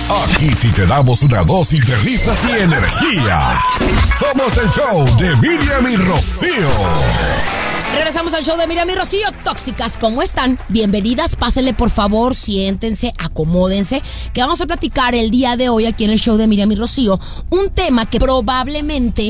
Aquí sí te damos una dosis de risas y energía. Somos el show de Miriam y Rocío. Regresamos al show de Miriam y Rocío. Tóxicas, ¿cómo están? Bienvenidas, pásenle por favor, siéntense, acomódense, que vamos a platicar el día de hoy aquí en el show de Miriam y Rocío un tema que probablemente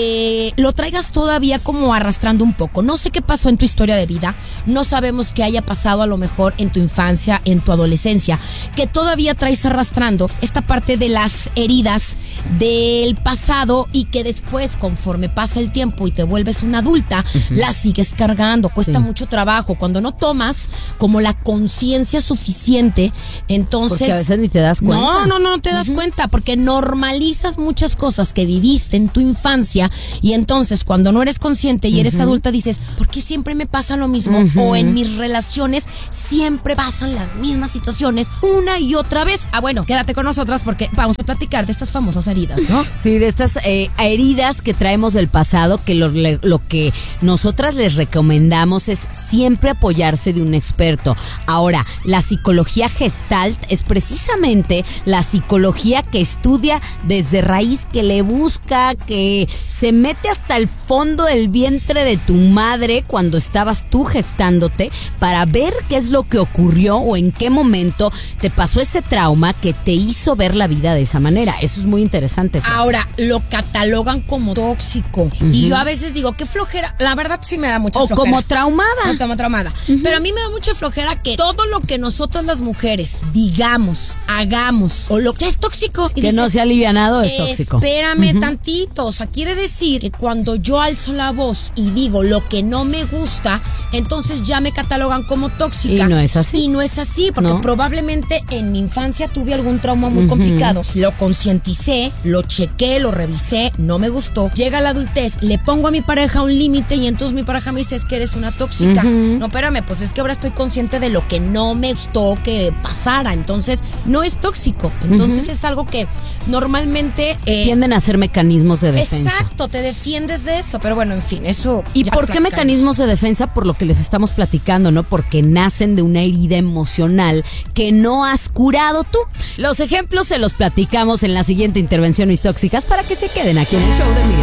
lo traigas todavía como arrastrando un poco. No sé qué pasó en tu historia de vida, no sabemos qué haya pasado a lo mejor en tu infancia, en tu adolescencia, que todavía traes arrastrando esta parte de las heridas del pasado y que después, conforme pasa el tiempo y te vuelves una adulta, las sigues cargando, cuesta mucho trabajo. Cuando no tomas como la conciencia suficiente, entonces... Porque a veces ni te das cuenta. No te das cuenta, porque normalizas muchas cosas que viviste en tu infancia y entonces cuando no eres consciente y eres adulta dices, ¿por qué siempre me pasa lo mismo? O en mis relaciones siempre pasan las mismas situaciones una y otra vez. Bueno, quédate con nosotras porque vamos a platicar de estas famosas heridas, ¿no? Sí, de estas heridas que traemos del pasado, que lo que nosotras les recomendamos es siempre apoyarse de un experto. Ahora, la psicología Gestalt es precisamente la psicología que estudia desde raíz, que le busca, que se mete hasta el fondo del vientre de tu madre cuando estabas tú gestándote para ver qué es lo que ocurrió o en qué momento te pasó ese trauma que te hizo ver la vida de esa manera. Eso es muy interesante, Fran. Ahora, lo catalogan como tóxico. Y yo a veces digo, qué flojera. La verdad sí me da mucha flojera. O como traumada. Como traumada. Pero a mí me da mucha flojera que todo lo que nosotras las mujeres digamos, hagamos, o lo que es tóxico. Y que dices, no sea alivianado es tóxico. Espérame tantito. O sea, quiere decir que cuando yo alzo la voz y digo lo que no me gusta, entonces ya me catalogan como tóxica. Y no es así. Y no es así, porque probablemente en mi infancia tuve algún trauma muy complicado. Lo concienticé, lo chequé, lo revisé, no me gustó. Llega la adultez, le pongo a mi pareja un límite y entonces mi pareja me dice, es que eres una tóxica. No, espérame, pues es que ahora estoy consciente de lo que no me gustó que pasara. Entonces, no es tóxico. Entonces es algo que normalmente... tienden a ser mecanismos de defensa. Exacto, te defiendes de eso. Pero bueno, en fin, eso... ¿Y por qué mecanismos de defensa? Por lo que les estamos platicando, ¿no? Porque nacen de una herida emocional que no has curado tú. Los ejemplos se los platicamos en la siguiente intervención Mis Tóxicas para que se queden aquí en el show de Miriam.